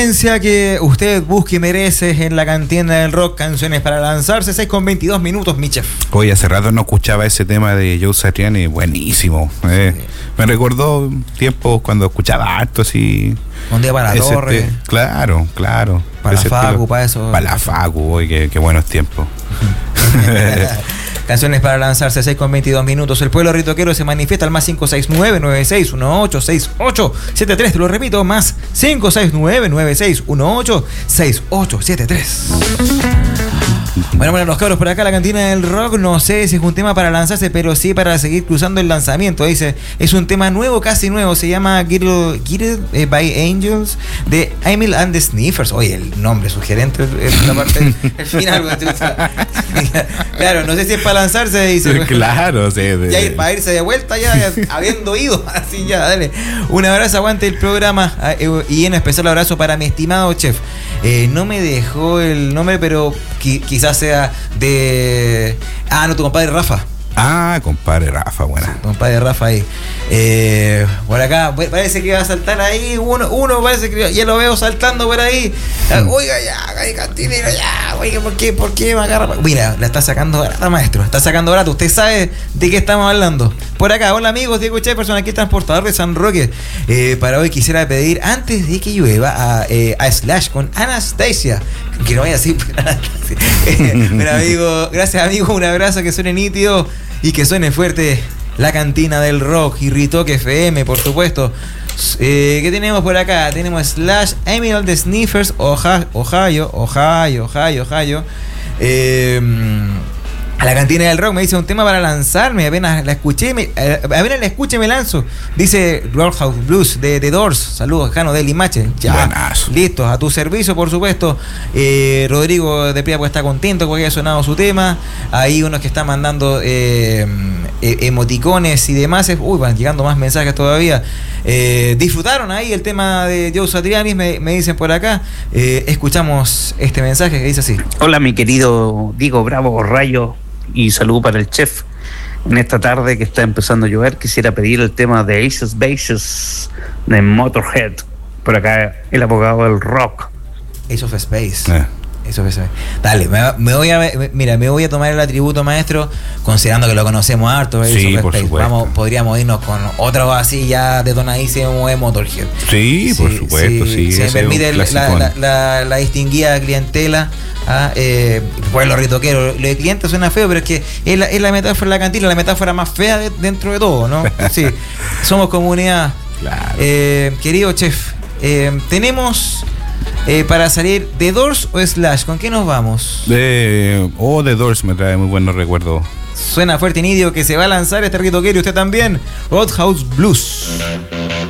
Que usted busque y merece en la cantina del rock, canciones para lanzarse, 6:22 minutos, mi chef. Hoy hace rato no escuchaba ese tema de Joe Satriani, buenísimo. Me recordó tiempos cuando escuchaba harto así. Un día para la torre. Claro. Para la Facu, para eso. Para la Facu, hoy qué buenos tiempos. Canciones para lanzarse, 6:22 minutos. El pueblo ritoquero se manifiesta al más 569-9618-6873. Te lo repito, más 569-9618-6873. Bueno, los cabros por acá, la cantina del rock, no sé si es un tema para lanzarse, pero sí para seguir cruzando el lanzamiento. Dice, es un tema nuevo, casi nuevo, se llama Guided by Angels, de Emil and the Sniffers. Oye, el nombre sugerente, la parte, el final. Claro, no sé si es para lanzarse, dice. Claro, sí. Ya ir para irse de vuelta, ya habiendo ido, así ya, dale. Un abrazo, aguante el programa, y en especial abrazo para mi estimado chef. No me dejó el nombre, pero quizás sea de... tu compadre Rafa. Compadre Rafa, buena. Sí, compadre Rafa ahí. Por acá, parece que va a saltar ahí. Uno parece que ya lo veo saltando por ahí. Oiga, ya, cantinero, ya. Oiga, ¿por qué me agarra? Mira, la está sacando barata, maestro. Está sacando barata. Usted sabe de qué estamos hablando. Por acá, hola amigos, Diego Jefferson, aquí transportador de San Roque. Para hoy quisiera pedir, antes de que llueva, a Slash con Anastasia. Que no vaya así. Mira, amigo, gracias amigo, un abrazo, que suene nítido y que suene fuerte la cantina del rock y Ritoque FM, por supuesto. ¿Qué tenemos por acá? Tenemos Slash, Emil the Sniffers, Ohio. A la cantina del rock me dice un tema para lanzarme, apenas la escuché, me lanzo. Dice Roadhouse Blues de The Doors. Saludos, Jano de Limache. Ya, buenazo. Listo, a tu servicio, por supuesto. Rodrigo de Priapo está contento porque haya sonado su tema. Hay unos que están mandando emoticones y demás. Van llegando más mensajes todavía. Disfrutaron ahí el tema de Joe Satriani, me dicen por acá. Escuchamos este mensaje que dice así. Hola, mi querido Diego Bravo Rayo, y saludo para el chef. En esta tarde que está empezando a llover, quisiera pedir el tema de Aces Bases de Motorhead. Por acá, el abogado del rock. Ace of Space. Dale, me voy a tomar el atributo, maestro, considerando que lo conocemos harto. Sí, por supuesto. Podríamos irnos con otro así ya detonadísimo de Motorhead. Sí, por supuesto, sí. Si me permite la distinguida clientela, pueblo ritoquero. Lo de cliente suena feo, pero es que es la metáfora de la cantina, la metáfora más fea dentro de todo, ¿no? Sí, somos comunidad. Claro. Querido chef, tenemos... para salir, ¿The Doors o Slash? ¿Con qué nos vamos? The Doors me trae muy buenos recuerdos. Suena fuerte y nidio que se va a lanzar este ritoquero y usted también. Roadhouse Blues.